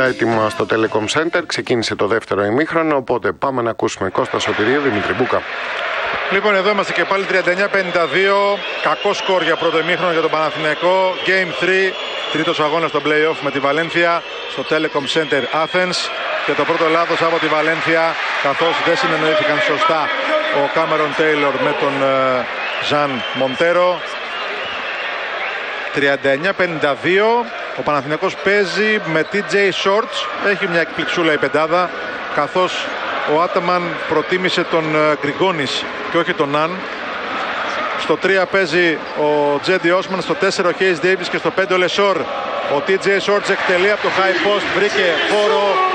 όλα έτοιμα στο Telecom Center. Ξεκίνησε το δεύτερο ημίχρονο, οπότε πάμε να ακούσουμε Κώστα Σωτηρίου, Δημήτρη Μπούκα. Λοιπόν, εδώ είμαστε και πάλι 39-52. Κακό σκορ για πρώτο ημίχρονο για τον Παναθηναϊκό. Game 3, τρίτος αγώνας στο play-off με τη Βαλένθια στο Telecom Center Athens. Και το πρώτο λάθος από τη Βαλένθια, καθώς δεν συνεννοήθηκαν σωστά ο Κάμερον Τέιλορ με τον Ζαν Μοντέρο. 39-52. Ο Παναθηναϊκός παίζει με TJ Shorts. Έχει μια εκπληξούλα η πεντάδα, καθώς ο Άταμαν προτίμησε τον Γκριγκόνης και όχι τον Ναν. Στο 3 παίζει ο Τζέντι Όσμαν, στο 4 ο Hayes Davis και στο 5 ο Λεσόρ. Ο TJ Shorts εκτελεί από το high post, βρήκε χώρο